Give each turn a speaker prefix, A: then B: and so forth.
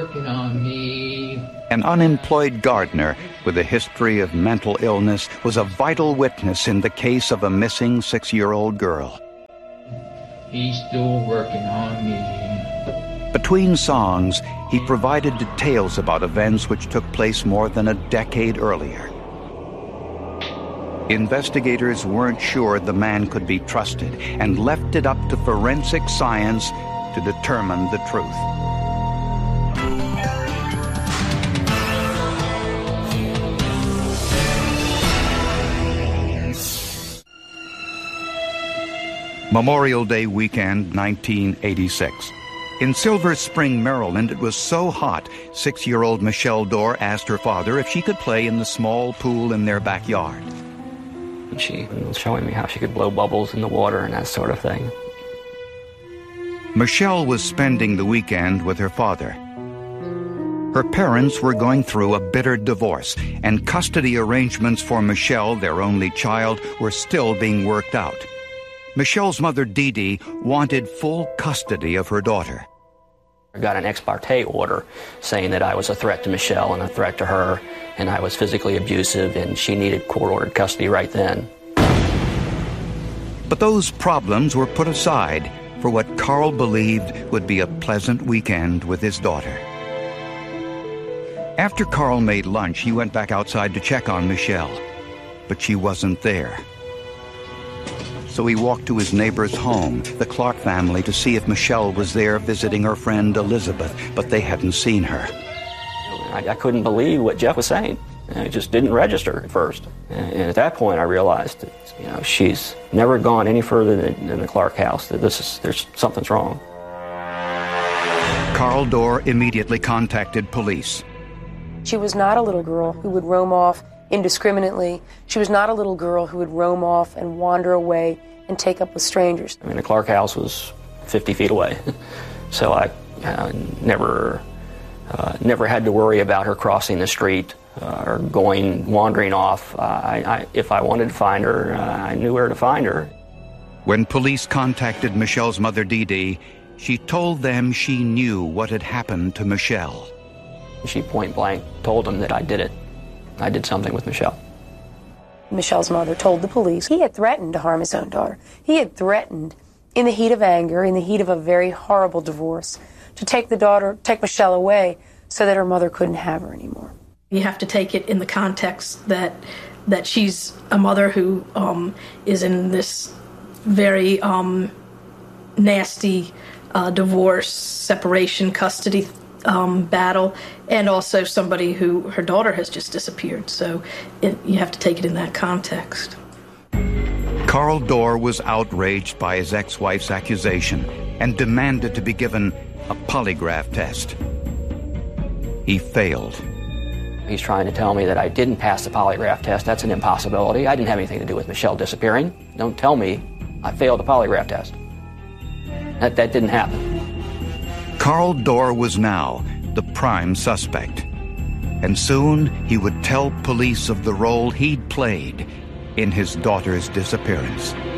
A: working on me.
B: An unemployed gardener with a history of mental illness was a vital witness in the case of a missing 6-year-old girl.
A: He's still working on me.
B: Between songs, he provided details about events which took place more than a decade earlier. Investigators weren't sure the man could be trusted and left it up to forensic science to determine the truth. Memorial Day weekend, 1986. In Silver Spring, Maryland, it was so hot, 6-year-old Michelle Dorr asked her father if she could play in the small pool in their backyard.
C: She was showing me how she could blow bubbles in the water and that sort of thing.
B: Michelle was spending the weekend with her father. Her parents were going through a bitter divorce, and custody arrangements for Michelle, their only child, were still being worked out. Michelle's mother, Dee Dee, wanted full custody of her daughter.
C: I got an ex parte order saying that I was a threat to Michelle and a threat to her, and I was physically abusive, and she needed court-ordered custody right then.
B: But those problems were put aside for what Carl believed would be a pleasant weekend with his daughter. After Carl made lunch, he went back outside to check on Michelle, but she wasn't there. So he walked to his neighbor's home, the Clark family, to see if Michelle was there visiting her friend Elizabeth, but they hadn't seen her.
C: I couldn't believe what Jeff was saying. It just didn't register at first. And at that point, I realized that, she's never gone any further than the Clark house. That there's something's wrong.
B: Carl Dorr immediately contacted police.
D: She was not a little girl who would roam off indiscriminately. She was not a little girl who would roam off and wander away and take up with strangers.
C: The Clark house was 50 feet away, so I never had to worry about her crossing the street or wandering off. If I wanted to find her, I knew where to find her.
B: When police contacted Michelle's mother, Dee Dee, she told them she knew what had happened to Michelle.
C: She point blank told them that I did it. I did something with Michelle.
D: Michelle's mother told the police he had threatened to harm his own daughter. He had threatened, in the heat of anger, in the heat of a very horrible divorce, to take Michelle away so that her mother couldn't have her anymore.
E: You have to take it in the context that she's a mother who is in this very nasty divorce, separation, custody battle, and also somebody who her daughter has just disappeared. So you have to take it in that context.
B: Carl Dorr was outraged by his ex-wife's accusation and demanded to be given a polygraph test. He failed.
C: He's trying to tell me that I didn't pass the polygraph test. That's an impossibility. I didn't have anything to do with Michelle disappearing. Don't tell me I failed the polygraph test. That didn't happen.
B: Carl Dorr was now the prime suspect, and soon he would tell police of the role he'd played in his daughter's disappearance.